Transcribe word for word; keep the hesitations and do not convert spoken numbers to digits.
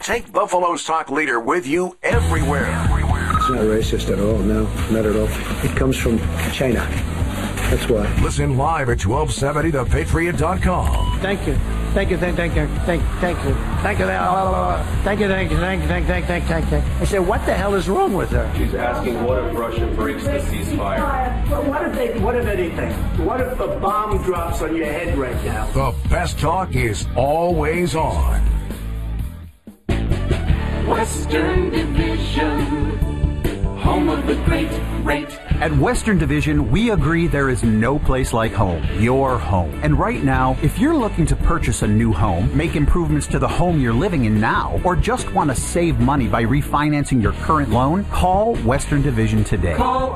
Take Buffalo's talk leader with you everywhere. It's not racist at all, no, not at all. It comes from China. That's why. Listen live at twelve seventy the patriot dot com. Thank you. Thank you, thank, thank you, thank, thank you, thank you, thank you, thank you, thank you, thank you, thank you, thank you, thank you. I said, what the hell is wrong with her? She's asking, what if Russia breaks the ceasefire? Well, what if they, what if anything? What if a bomb drops on your head right now? The best talk is always on. Western Division, home of the great rate. At Western Division, we agree there is no place like home, your home. And right now, if you're looking to purchase a new home, make improvements to the home you're living in now, or just want to save money by refinancing your current loan, call Western Division today. Call